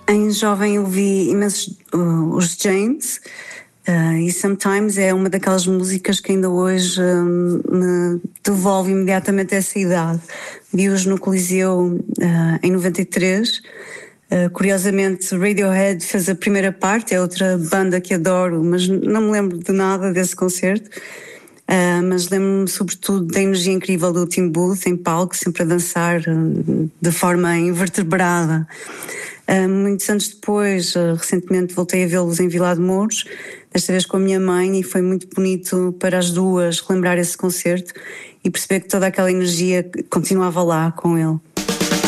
Em jovem eu vi imensos os Janes, e Sometimes é uma daquelas músicas que ainda hoje me devolve imediatamente essa idade. Vi-os no Coliseu em 93. Curiosamente, Radiohead fez a primeira parte, é outra banda que adoro, mas não me lembro de nada desse concerto. Mas lembro-me sobretudo da energia incrível do Tim Booth em palco, sempre a dançar de forma invertebrada. Muitos anos depois, recentemente voltei a vê-los em Vilar de Mouros, desta vez com a minha mãe, e foi muito bonito para as duas relembrar esse concerto e perceber que toda aquela energia continuava lá com ele.